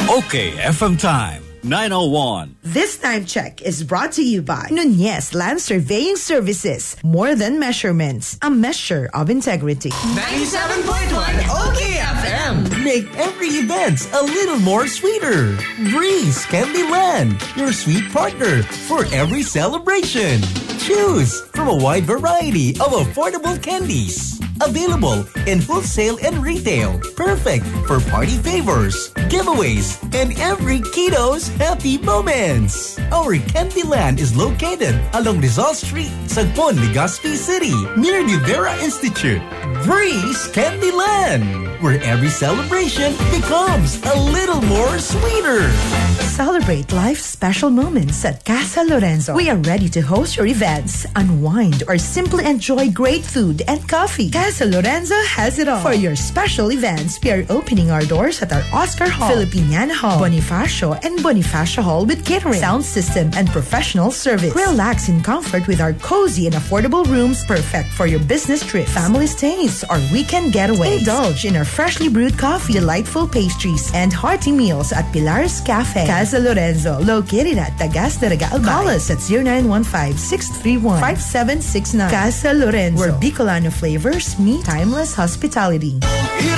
Okay, FM time. 9:01. This time check is brought to you by Nunez Land Surveying Services. More than measurements, a measure of integrity. 97.1 OKFM. Make every event a little more sweeter. Breeze Candyland, your sweet partner for every celebration. Choose from a wide variety of affordable candies. Available in wholesale and retail. Perfect for party favors, giveaways, and every kiddo's happy moments. Our Candyland is located along Rizal Street, Sagpon, Legazpi City, near Nivera Institute. Breeze Candyland, where every celebration becomes a little more sweeter. Celebrate life's special moments at Casa Lorenzo. We are ready to host your events, unwind, or simply enjoy great food and coffee. Casa Lorenzo has it all. For your special events, we are opening our doors at our Oscar Hall, Filipiniana Hall, Bonifacio, and Bonifacio Hall with catering, sound system, and professional service. Relax in comfort with our cozy and affordable rooms, perfect for your business trips, family stays, or weekend getaways. Indulge in our freshly brewed coffee, delightful pastries, and hearty meals at Pilar's Cafe. Casa Lorenzo, located at Tagas de Regal. Call us at 0915-631-5769. Casa Lorenzo, where Bicolano flavors meet timeless hospitality.